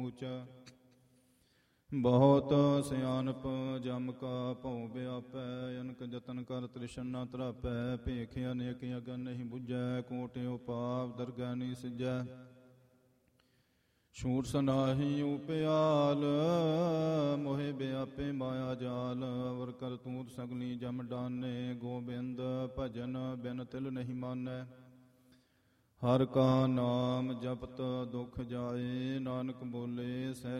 ਪਹੁੰਚ। ਬਹੁਤ ਸਿਆਣਪ ਜਮ ਕਾ ਭਉ ਵਿਆਪੈ, ਅਨਕ ਜਤਨ ਕਰ ਤ੍ਰਿਸ਼ਨ ਨ ਤਰਾਪੈ। ਭੇਖ ਅਨੇਕ ਅਗਨ ਨਹੀਂ ਬੁਝੈ, ਕੋਟਿਓ ਪਾਪ ਦਰਗਹਿ ਨੀ ਸਿਜੈ। ਛੂਟ ਸਨਾਹੀ ਉਪਿਆਲ, ਮੋਹਿ ਵਿਆਪੇ ਮਾਇਆ ਜਾਲ। ਅਵਰ ਕਰਤੂਤ ਸਗਲੀ ਜਮ ਡਾਨੇ, ਗੋਬਿੰਦ ਭਜਨ ਬਿਨ ਤਿਲ ਨਹੀਂ ਮਾਨੈ। ਹਰਿ ਕਾ ਨਾਮ ਜਪਤ ਦੁਖ ਜਾਏ, ਨਾਨਕ ਬੋਲੇ ਸਹਿ